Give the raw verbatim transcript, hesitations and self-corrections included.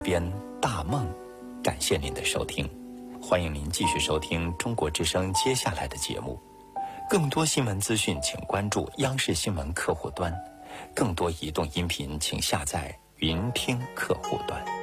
编大梦，感谢您的收听，欢迎您继续收听中国之声接下来的节目。更多新闻资讯请关注央视新闻客户端，更多移动音频请下载云听客户端。